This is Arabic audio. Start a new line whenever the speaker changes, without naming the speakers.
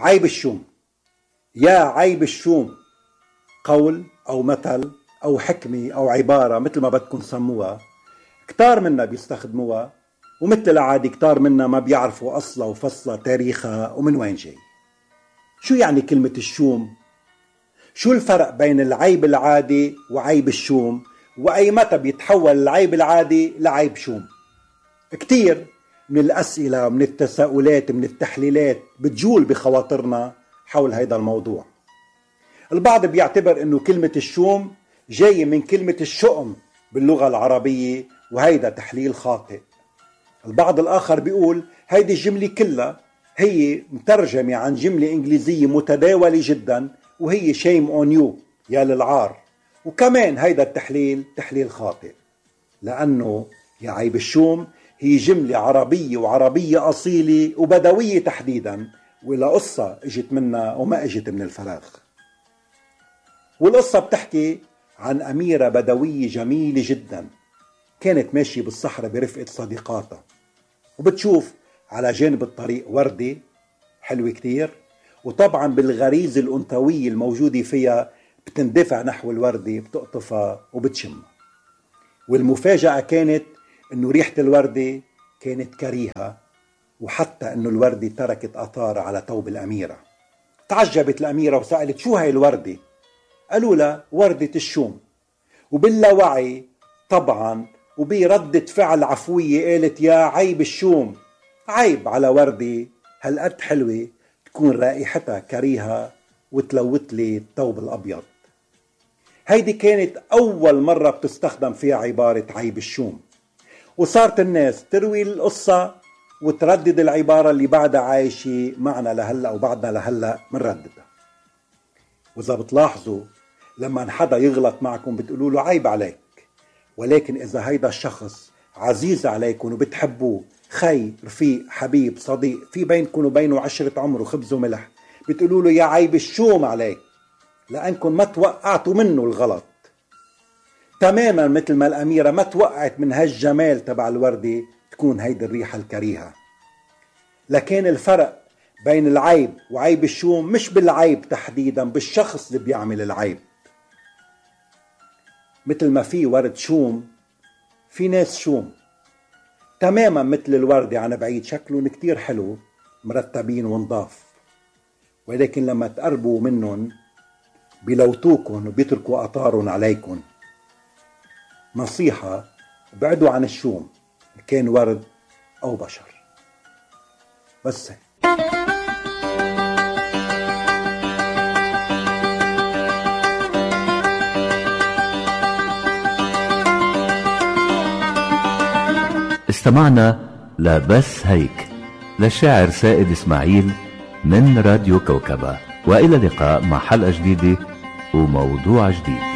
عيب الشوم. يا عيب الشوم، قول أو مثل أو حكمة أو عبارة مثل ما بدكم سموها، كتار منا بيستخدموها، ومثل العادي كتار منا ما بيعرفوا أصلها وفصلها تاريخها ومن وين جاي. شو يعني كلمة الشوم؟ شو الفرق بين العيب العادي وعيب الشوم؟ وأي متى بيتحول العيب العادي لعيب شوم؟ كتير من الأسئلة ومن التساؤلات من التحليلات بتجول بخواطرنا حول هذا الموضوع. البعض بيعتبر انه كلمة الشوم جاية من كلمة الشؤم باللغة العربية، وهيدا تحليل خاطئ. البعض الآخر بيقول هيدي الجملة كلها هي مترجمة عن جملة إنجليزية متداولة جدا، وهي shame on you، يا للعار. وكمان هيدا التحليل تحليل خاطئ، لأنه يا عيب الشوم هي جملة عربية وعربية أصيلة وبدوية تحديدا، ولا قصة اجت منها وما اجت من الفراغ. والقصة بتحكي عن أميرة بدوية جميلة جدا، كانت ماشية بالصحراء برفقة صديقاتها، وبتشوف على جانب الطريق وردة حلوة كتير، وطبعا بالغريزة الأنثوية الموجودة فيها بتندفع نحو الوردة، بتقطفها وبتشمها. والمفاجأة كانت انه ريحة الوردة كانت كريهة، وحتى انه الوردة تركت آثار على ثوب الأميرة. تعجبت الأميرة وسألت شو هاي الوردة؟ قالوا لها وردة الشوم. وباللاوعي طبعا وبردة فعل عفوية قالت يا عيب الشوم، عيب على وردة هالقد حلوة تكون رائحتها كريهة وتلوث لي الثوب الأبيض. هيدي كانت أول مرة بتستخدم فيها عبارة عيب الشوم، وصارت الناس تروي القصة وتردد العبارة اللي بعدها عايشة معنا لهلأ، وبعدنا لهلأ منرددها. وإذا بتلاحظوا لما حدا يغلط معكم بتقولوا له عيب عليك، ولكن إذا هيدا الشخص عزيز عليكم وبتحبوه، خي، رفيق، حبيب، صديق، في بينكم وبينه عشرة عمر وخبز وملح، بتقولوا له يا عيب الشوم عليك، لأنكم ما توقعتوا منه الغلط. تماما مثل ما الأميرة ما توقعت من هالجمال تبع الوردة تكون هيدي الريحة الكريهة. لكن الفرق بين العيب وعيب الشوم مش بالعيب تحديدا، بالشخص اللي بيعمل العيب. مثل ما في ورد شوم، في ناس شوم تماما مثل الوردة عن بعيد شكلهم كتير حلو، مرتبين ونضاف، ولكن لما تقربوا منهم بلوتوكن وبيتركوا أثارهم عليكم. نصيحة: ابعدوا عن الشوم، كان ورد أو بشر. بس
استمعنا لبس هيك للشاعر سائد إسماعيل من راديو كوكبة، وإلى اللقاء مع حلقة جديدة وموضوع جديد.